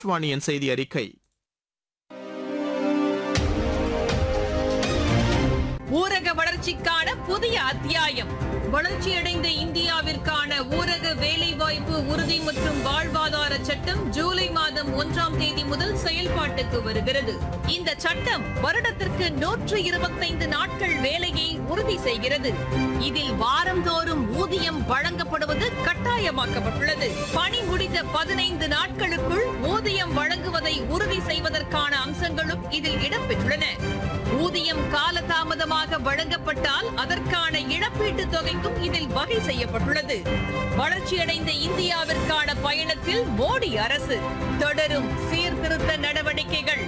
வாணியின் செய்தி அறிக்கை. ஊரக வளர்ச்சிக்கான புதிய அத்தியாயம். வளர்ச்சியடைந்த இந்தியாவிற்கான ஊரக வேலைவாய்ப்பு உறுதி மற்றும் வாழ்வாதார சட்டம் ஜூலை மாதம் 1ஆம் தேதி முதல் செயல்பாட்டுக்கு வருகிறது. இந்த சட்டம் வருடத்திற்கு 125 நாட்கள் வேலையை உறுதி செய்கிறது. இதில் வாரந்தோறும் ஊதியம் வழங்கப்படுவது கட்டாயமாக்கப்பட்டுள்ளது. பணி முடிந்த 15 நாட்களுக்குள் ஊதியம் வழங்குவதை உறுதி செய்வதற்கான அம்சங்களும் இதில் இடம்பெற்றுள்ளன. ஊதியம் காலதாமதமாக வழங்கப்பட்டால் அதற்கான இழப்பீட்டுத் தொகைக்கும் இதில் வகை செய்யப்பட்டுள்ளது. வளர்ச்சியடைந்த இந்தியாவிற்கான பயணத்தில் மோடி அரசு தொடரும் சீர்திருத்த நடவடிக்கைகள்.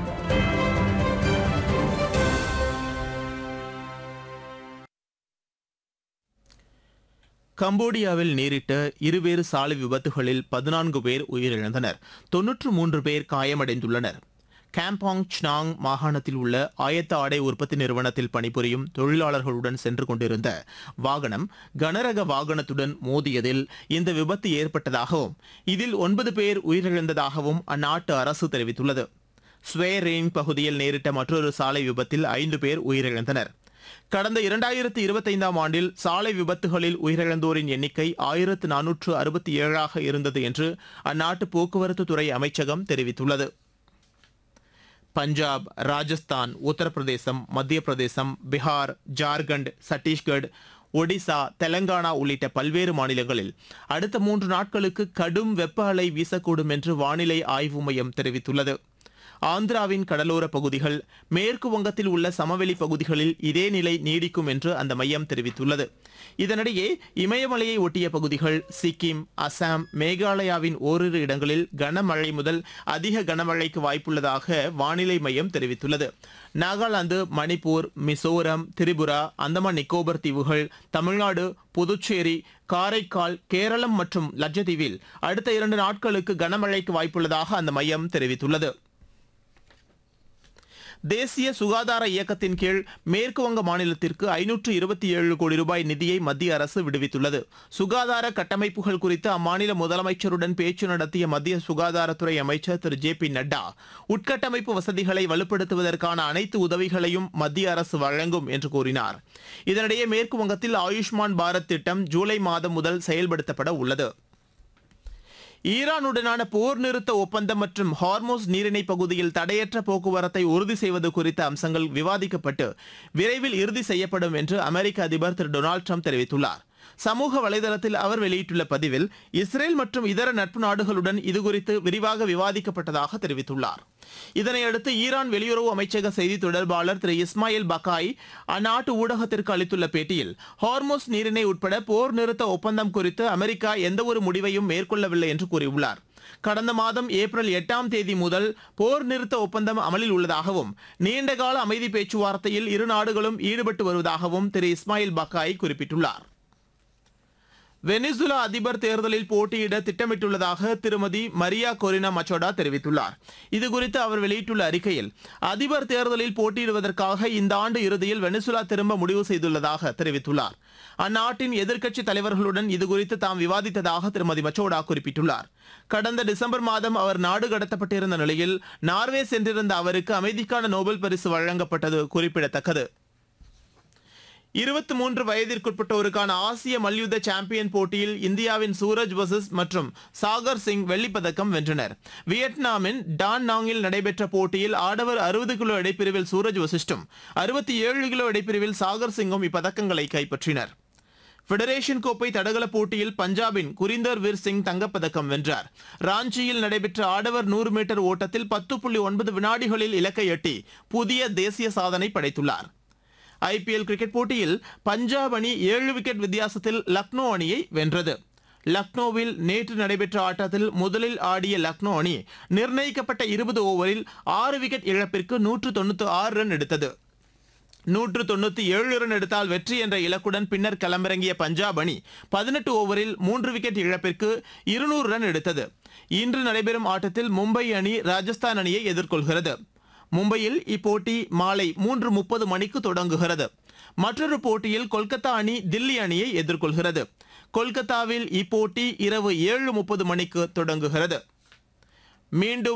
கம்போடியாவில் நேரிட்ட இருவேறு சாலை விபத்துகளில் 14 பேர் உயிரிழந்தனர், 93 பேர் காயமடைந்துள்ளனர். காம்பாங் சினாங் மாகாணத்தில் உள்ள ஆயத்த ஆடை உற்பத்தி நிறுவனத்தில் பணிபுரியும் தொழிலாளர்களுடன் சென்று கொண்டிருந்த வாகனம் கனரக வாகனத்துடன் மோதியதில் இந்த விபத்து ஏற்பட்டதாகவும் இதில் 9 பேர் உயிரிழந்ததாகவும் அந்நாட்டு அரசு தெரிவித்துள்ளது. ஸ்வேரேங் பகுதியில் நேரிட்ட மற்றொரு சாலை விபத்தில் 5 பேர் உயிரிழந்தனர். கடந்த 2025ஆம் ஆண்டில் சாலை விபத்துகளில் உயிரிழந்தோரின் எண்ணிக்கை 1467 இருந்தது என்று அந்நாட்டு போக்குவரத்து துறை அமைச்சகம் தெரிவித்துள்ளது. பஞ்சாப், ராஜஸ்தான், உத்தரப்பிரதேசம், மத்திய பிரதேசம், பீகார், ஜார்க்கண்ட், சத்தீஸ்கர், ஒடிசா, தெலங்கானா உள்ளிட்ட பல்வேறு மாநிலங்களில் அடுத்த 3 நாட்களுக்கு கடும் வெப்ப அலை வீசக்கூடும் என்று வானிலை ஆய்வு மையம் தெரிவித்துள்ளது. ஆந்திராவின் கடலோர பகுதிகள், மேற்கு வங்கத்தில் உள்ள சமவெளி பகுதிகளில் இதே நிலை நீடிக்கும் என்று அந்த மையம் தெரிவித்துள்ளது. இதனிடையே இமயமலையை ஒட்டிய பகுதிகள், சிக்கிம், அசாம், மேகாலயாவின் ஓரிரு இடங்களில் கனமழை முதல் அதிக கனமழைக்கு வாய்ப்புள்ளதாக வானிலை மையம் தெரிவித்துள்ளது. நாகாலாந்து, மணிப்பூர், மிசோரம், திரிபுரா, அந்தமான் நிக்கோபர் தீவுகள், தமிழ்நாடு, புதுச்சேரி, காரைக்கால், கேரளம் மற்றும் லட்சத்தீவில் அடுத்த 2 நாட்களுக்கு கனமழைக்கு வாய்ப்புள்ளதாக அந்த மையம் தெரிவித்துள்ளது. தேசிய சுகாதார இயக்கத்தின் கீழ் மேற்கு வங்க மாநிலத்திற்கு 527 கோடி ரூபாய் நிதியை மத்திய அரசு விடுவித்துள்ளது. சுகாதார கட்டமைப்புகள் குறித்து அம்மாநில முதலமைச்சருடன் பேச்சு நடத்திய மத்திய சுகாதாரத்துறை அமைச்சர் திரு ஜே.பி. நட்டா, உட்கட்டமைப்பு வசதிகளை வலுப்படுத்துவதற்கான அனைத்து உதவிகளையும் மத்திய அரசு வழங்கும் என்று கூறினார். இதனிடையே மேற்கு வங்கத்தில் ஆயுஷ்மான் பாரத் திட்டம் ஜூலை மாதம் முதல் செயல்படுத்தப்பட உள்ளது. ஈரானுடனான போர் நிறுத்த ஒப்பந்தம் மற்றும் ஹார்மோஸ் நீரிணை பகுதியில் தடையற்ற போக்குவரத்தை உறுதி செய்வது குறித்த அம்சங்கள் விவாதிக்கப்பட்டு விரைவில் இறுதி செய்யப்படும் என்று அமெரிக்க அதிபர் திரு டொனால்டு ட்ரம்ப் தெரிவித்துள்ளார். சமூக வலைதளத்தில் அவர் வெளியிட்டுள்ள பதிவில் இஸ்ரேல் மற்றும் இதர நட்பு நாடுகளுடன் இதுகுறித்து விரிவாக விவாதிக்கப்பட்டதாக தெரிவித்துள்ளார். இதனையடுத்து ஈரான் வெளியுறவு அமைச்சக செய்தி தொடர்பாளர் திரு இஸ்மாயில் பக்காய் அந்நாட்டு ஊடகத்திற்கு அளித்துள்ள பேட்டியில் ஹார்மோஸ் நீரிணை உட்பட போர் நிறுத்த ஒப்பந்தம் குறித்து அமெரிக்கா எந்தவொரு முடிவையும் மேற்கொள்ளவில்லை என்று கூறியுள்ளார். கடந்த மாதம் ஏப்ரல் 8ஆம் தேதி முதல் போர் நிறுத்த ஒப்பந்தம் அமலில் உள்ளதாகவும் நீண்டகால அமைதி பேச்சுவார்த்தையில் இரு நாடுகளும் ஈடுபட்டு வருவதாகவும் திரு இஸ்மாயில் பக்காய் குறிப்பிட்டுள்ளார். வெனிசுலா அதிபர் தேர்தலில் போட்டியிட திட்டமிட்டுள்ளதாக திருமதி மரியா கொரினா மச்சோடா தெரிவித்துள்ளார். இதுகுறித்து அவர் வெளியிட்டுள்ள அறிக்கையில், அதிபர் தேர்தலில் போட்டியிடுவதற்காக இந்த ஆண்டு இறுதியில் வெனிசுலா திரும்ப முடிவு செய்துள்ளதாக தெரிவித்துள்ளார். அந்நாட்டின் எதிர்க்கட்சி தலைவர்களுடன் இதுகுறித்து தாம் விவாதித்ததாக திருமதி மச்சோடா குறிப்பிட்டுள்ளார். கடந்த டிசம்பர் மாதம் அவர் நாடு கடத்தப்பட்டிருந்த நிலையில் நார்வே சென்றிருந்த அவருக்கு அமைதிக்கான நோபல் பரிசு வழங்கப்பட்டது குறிப்பிடத்தக்கது. 23 வயதிற்குட்பட்டோருக்கான ஆசிய மல்யுத்த சாம்பியன் போட்டியில் இந்தியாவின் சூரஜ் வசிஸ் மற்றும் சாகர் சிங் வெள்ளிப்பதக்கம் வென்றனர். வியட்நாமின் டான் நாங்கில் நடைபெற்ற போட்டியில் ஆடவர் 60 கிலோ எடைப்பிரிவில் சூரஜ் வசிஷ்டும் 67 கிலோ எடைப்பிரிவில் சாகர் சிங்கும் இப்பதக்கங்களை கைப்பற்றினர். ஃபெடரேஷன் கோப்பை தடகள போட்டியில் பஞ்சாபின் குரிந்தர் வீர் சிங் தங்கப்பதக்கம் வென்றார். ராஞ்சியில் நடைபெற்ற ஆடவர் 100 மீட்டர் ஓட்டத்தில் 10.9 வினாடிகளில் இலக்கை எட்டி புதிய தேசிய சாதனை படைத்துள்ளார். ஐபிஎல் கிரிக்கெட் போட்டியில் பஞ்சாப் அணி 7 விக்கெட் வித்தியாசத்தில் லக்னோ அணியை வென்றது. லக்னோவில் நேற்று நடைபெற்ற ஆட்டத்தில் முதலில் ஆடிய லக்னோ அணி நிர்ணயிக்கப்பட்ட 20 ஓவரில் 6 விக்கெட் இழப்பிற்கு 196 ரன் எடுத்தது. 197 ரன் எடுத்தால் வெற்றி என்ற இலக்குடன் பின்னர் களமிறங்கிய பஞ்சாப் அணி 18 ஓவரில் 3 விக்கெட் இழப்பிற்கு 200 ரன் எடுத்தது. இன்று நடைபெறும் ஆட்டத்தில் மும்பை அணி ராஜஸ்தான் அணியை எதிர்கொள்கிறது. மும்பையில் இப்போட்டி மாலை 3:30 மணிக்கு தொடங்குகிறது. மற்றொரு போட்டியில் கொல்கத்தா அணி தில்லி அணியை எதிர்கொள்கிறது. கொல்கத்தாவில் இப்போட்டி இரவு 7:30 மணிக்கு தொடங்குகிறது. மீண்டும்